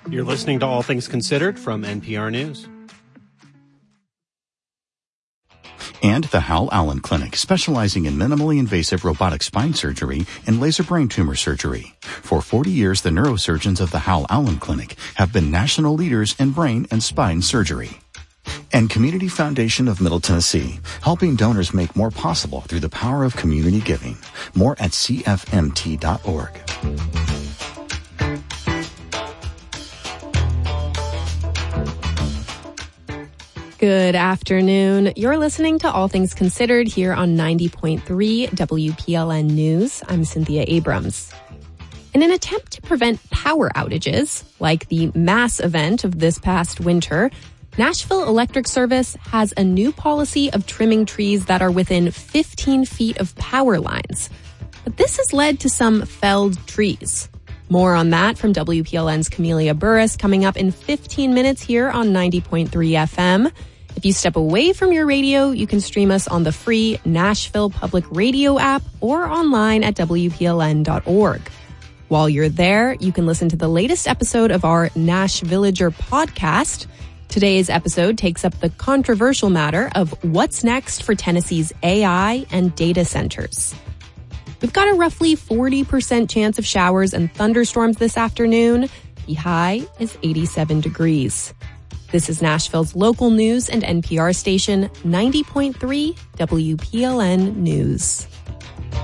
You're listening to All Things Considered from NPR News. And the Hal Allen Clinic, specializing in minimally invasive robotic spine surgery and laser brain tumor surgery. For 40 years, the neurosurgeons of the Hal Allen Clinic have been national leaders in brain and spine surgery. And Community Foundation of Middle Tennessee, helping donors make more possible through the power of community giving. More at cfmt.org. Good afternoon. You're listening to All Things Considered here on 90.3 WPLN News. I'm Cynthia Abrams. In an attempt to prevent power outages, like the mass event of this past winter, Nashville Electric Service has a new policy of trimming trees that are within 15 feet of power lines. But this has led to some felled trees. More on that from WPLN's Camelia Burris coming up in 15 minutes here on 90.3 FM. If you step away from your radio, you can stream us on the free Nashville Public Radio app or online at WPLN.org. While you're there, you can listen to the latest episode of our Nash Villager podcast. Today's episode takes up the controversial matter of what's next for Tennessee's AI and data centers. We've got a roughly 40% chance of showers and thunderstorms this afternoon. The high is 87 degrees. This is Nashville's local news and NPR station, 90.3 WPLN News.